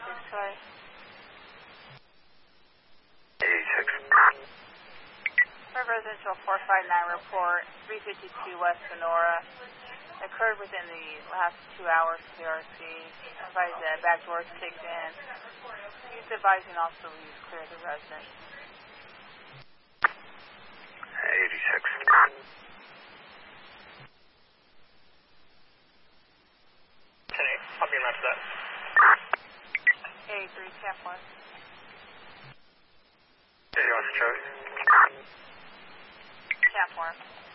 Sorry. 86. Residential 459 report, 352 West Sonora. Occurred within the last 2 hours CRC. Advised that back doors kicked in. He's advising also please clear the residence. 86. I'll be around for that. 83, Camp 1. 81 Charlie. Camp 1.